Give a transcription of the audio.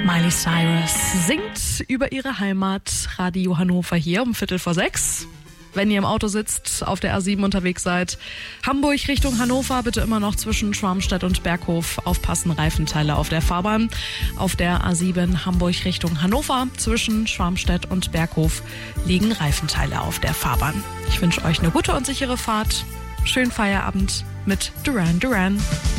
Miley Cyrus singt über ihre Heimat. Radio Hannover hier um 5:45. Wenn ihr im Auto sitzt, auf der A7 unterwegs seid, Hamburg Richtung Hannover, bitte immer noch zwischen Schwarmstedt und Berghof aufpassen, Reifenteile auf der Fahrbahn. Auf der A7 Hamburg Richtung Hannover, zwischen Schwarmstedt und Berghof liegen Reifenteile auf der Fahrbahn. Ich wünsche euch eine gute und sichere Fahrt. Schönen Feierabend mit Duran Duran.